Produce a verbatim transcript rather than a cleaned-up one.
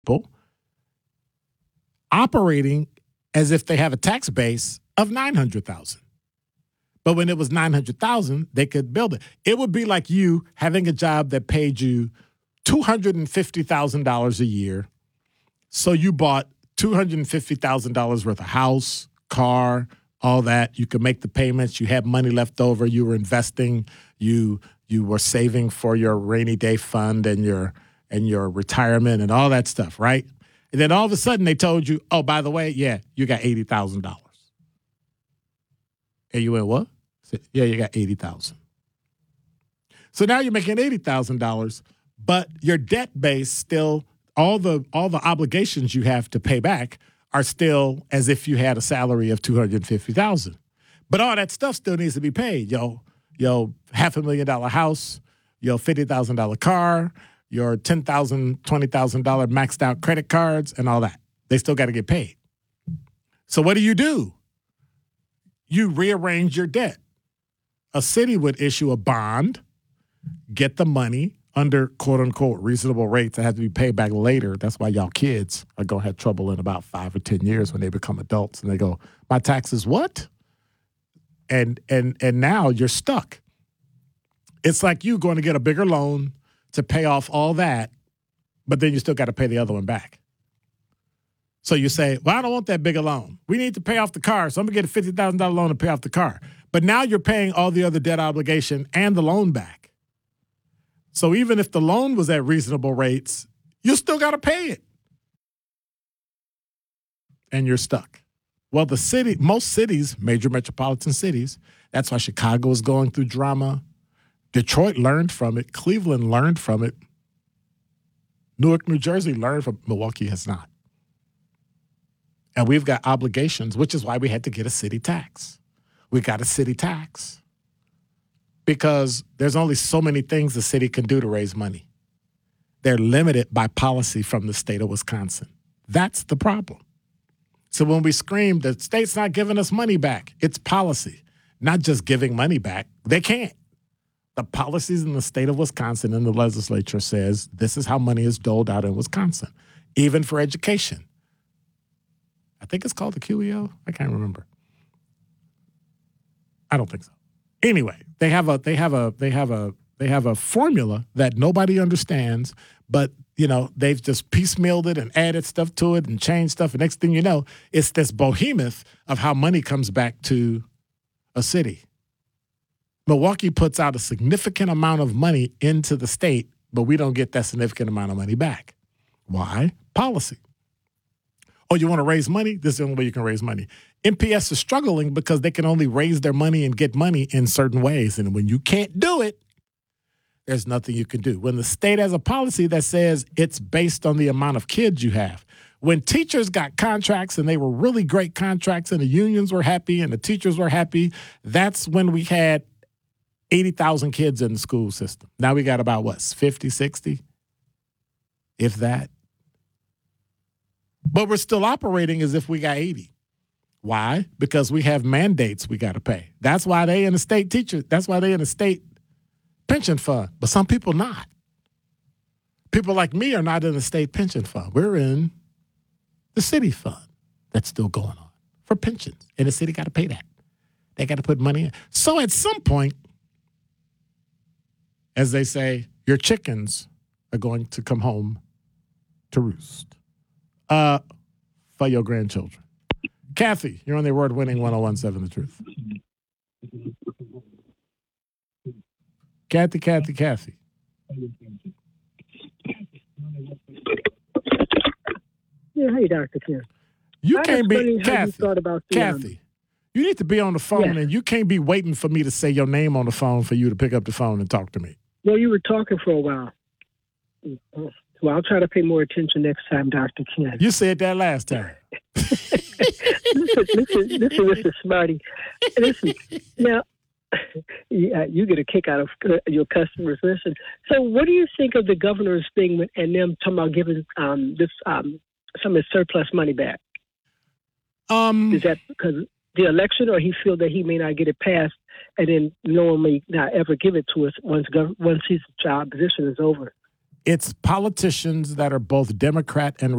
people operating as if they have a tax base of nine hundred thousand. But when it was nine hundred thousand, they could build it. It would be like you having a job that paid you two hundred fifty thousand dollars a year. So you bought two hundred fifty thousand dollars worth of house, car, all that. You could make the payments. You had money left over. You were investing. You you were saving for your rainy day fund and your and your retirement and all that stuff, right? And then all of a sudden they told you, oh, by the way, yeah, you got eighty thousand dollars. And you went, what? I said, yeah, you got eighty thousand dollars. So now you're making eighty thousand dollars, but your debt base still, all the all the obligations you have to pay back are still as if you had a salary of two hundred fifty thousand dollars. But all that stuff still needs to be paid. Yo, yo, half a million dollar house, your fifty thousand dollars car, your ten thousand dollars, twenty thousand dollars maxed out credit cards and all that. They still got to get paid. So what do you do? You rearrange your debt. A city would issue a bond, get the money under quote-unquote reasonable rates that have to be paid back later. That's why y'all kids are going to have trouble in about five or ten years when they become adults. And they go, my taxes what? And and and now you're stuck. It's like you going to get a bigger loan to pay off all that, but then you still got to pay the other one back. So you say, well, I don't want that bigger loan. We need to pay off the car, so I'm going to get a fifty thousand dollars loan to pay off the car. But now you're paying all the other debt obligation and the loan back. So even if the loan was at reasonable rates, you still got to pay it. And you're stuck. Well, the city, most cities, major metropolitan cities, that's why Chicago is going through drama. Detroit learned from it. Cleveland learned from it. Newark, New Jersey learned from it. Milwaukee has not. And we've got obligations, which is why we had to get a city tax. We got a city tax because there's only so many things the city can do to raise money. They're limited by policy from the state of Wisconsin. That's the problem. So when we scream, the state's not giving us money back, it's policy, not just giving money back. They can't. The policies in the state of Wisconsin and the legislature says this is how money is doled out in Wisconsin, even for education. I think it's called the Q E O. I can't remember. I don't think so. Anyway, they have a they have a they have a they have a formula that nobody understands, but you know, they've just piecemealed it and added stuff to it and changed stuff. And next thing you know, it's this behemoth of how money comes back to a city. Milwaukee puts out a significant amount of money into the state, but we don't get that significant amount of money back. Why? Policy. Oh, you want to raise money? This is the only way you can raise money. M P S is struggling because they can only raise their money and get money in certain ways. And when you can't do it, there's nothing you can do. When the state has a policy that says it's based on the amount of kids you have. When teachers got contracts and they were really great contracts and the unions were happy and the teachers were happy, that's when we had eighty thousand kids in the school system. Now we got about, what, fifty, sixty? If that. But we're still operating as if we got eighty. Why? Because we have mandates we got to pay. That's why they in the state teacher. That's why they in the state pension fund. But some people not. People like me are not in the state pension fund. We're in the city fund that's still going on for pensions. And the city got to pay that. They got to put money in. So at some point, as they say, your chickens are going to come home to roost. Uh, for your grandchildren. Kathy, you're on the award-winning one oh one point seven The Truth. Kathy, Kathy, Kathy. Yeah, hey, Doctor Ken. You I can't be, Kathy, you about the, Kathy, um, you need to be on the phone, yeah. And you can't be waiting for me to say your name on the phone for you to pick up the phone and talk to me. Well, you were talking for a while. Well, I'll try to pay more attention next time, Doctor Ken. You said that last time. listen, listen, listen, Mister Smarty. Listen, now, yeah, you get a kick out of your customers. Listen, so what do you think of the governor's thing and them talking about giving um, this um, some of his surplus money back? Um, Is that because the election, or he feel that he may not get it passed and then no one may not ever give it to us once gov- once his job position is over? It's politicians that are both Democrat and